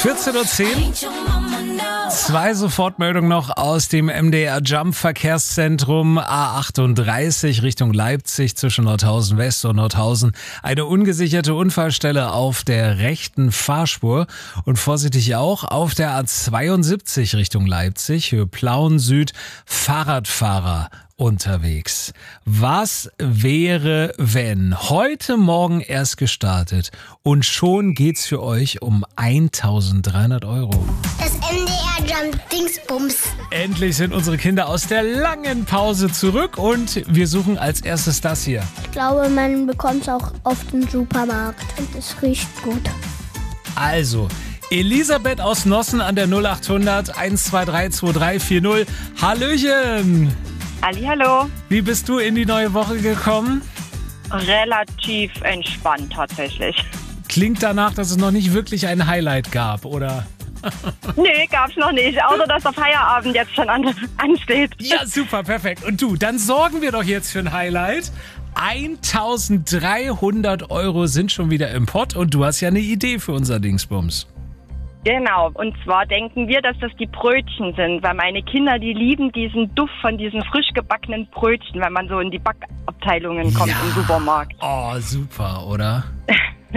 14:10 Uhr. 2 Sofortmeldungen noch aus dem MDR Jump Verkehrszentrum. A38 Richtung Leipzig zwischen Nordhausen West und Nordhausen. Eine ungesicherte Unfallstelle auf der rechten Fahrspur. Und vorsichtig auch auf der A72 Richtung Leipzig, Höhe Plauen Süd, Fahrradfahrer unterwegs. Was wäre, wenn heute Morgen erst gestartet und schon geht's für euch um 1.300 Euro? Das MDR Jump Dingsbums. Endlich sind unsere Kinder aus der langen Pause zurück und wir suchen als erstes das hier. Ich glaube, man bekommt es auch auf dem Supermarkt und es riecht gut. Also, Elisabeth aus Nossen an der 0800 123 2340. Hallöchen! Hallihallo. Wie bist du in die neue Woche gekommen? Relativ entspannt tatsächlich. Klingt danach, dass es noch nicht wirklich ein Highlight gab, oder? Nee, gab's noch nicht, außer dass der Feierabend jetzt schon ansteht. Ja, super, perfekt. Und du, dann sorgen wir doch jetzt für ein Highlight. 1.300 Euro sind schon wieder im Pott und du hast ja eine Idee für unser Dingsbums. Genau, und zwar denken wir, dass das die Brötchen sind, weil meine Kinder, die lieben diesen Duft von diesen frisch gebackenen Brötchen, wenn man so in die Backabteilungen kommt im Supermarkt. Oh, super, oder?